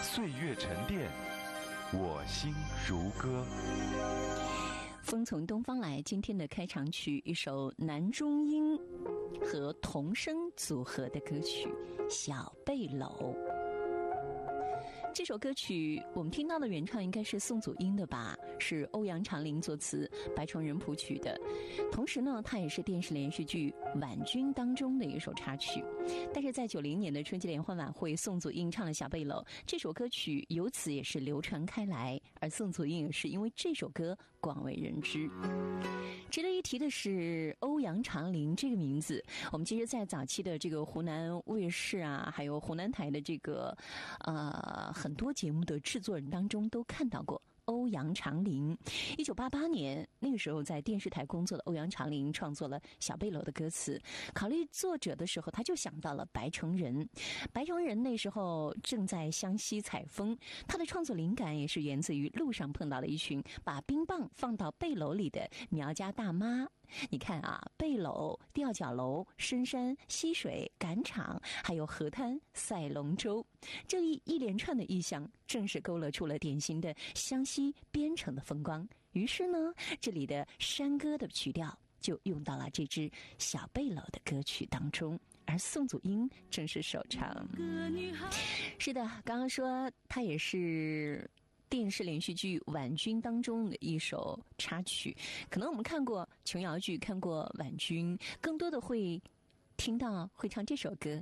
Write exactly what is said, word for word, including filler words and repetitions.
岁月沉淀，我心如歌。 风从东方来，今天的开场曲，一首男中音和童声组合的歌曲《小背篓》。这首歌曲我们听到的原唱应该是宋祖英的吧，是欧阳长林作词，白崇仁谱曲的。同时呢，它也是电视连续剧《婉君》当中的一首插曲。但是在九零年的春季联欢晚会，宋祖英唱了《小背篓》这首歌曲，由此也是流传开来，而宋祖英也是因为这首歌广为人知。值得一提的是，欧阳长林这个名字，我们其实在早期的这个湖南卫视啊，还有湖南台的这个呃很多节目的制作人当中都看到过。欧阳长林，一九八八年那个时候在电视台工作的欧阳长林创作了《小背篓》的歌词。考虑作者的时候，他就想到了白崇仁。白崇仁那时候正在湘西采风，他的创作灵感也是源自于路上碰到了一群把冰棒放到背篓里的苗家大妈。你看啊，背篓、吊脚楼、深山、溪水、赶场，还有河滩、赛龙舟，这一一连串的意象，正是勾勒出了典型的湘西边城的风光。于是呢，这里的山歌的曲调就用到了这支小背篓的歌曲当中，而宋祖英正是首唱。是的，刚刚说她也是电视连续剧《婉君》当中的一首插曲，可能我们看过琼瑶剧，看过《婉君》，更多的会听到会唱这首歌。